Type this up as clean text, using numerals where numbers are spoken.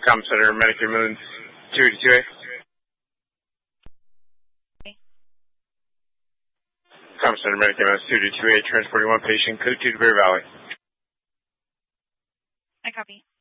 Com Center, Medicare Moons 282A. Com Center, Medicare Moons 282A, transporting one patient, code 2 to Bear Valley. I copy.